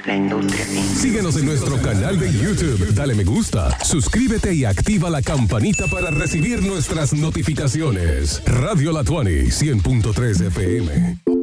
la industria. Síguenos en nuestro canal de YouTube, dale me gusta, suscríbete y activa la campanita para recibir nuestras notificaciones. Radio La Tuani, 100.3 FM.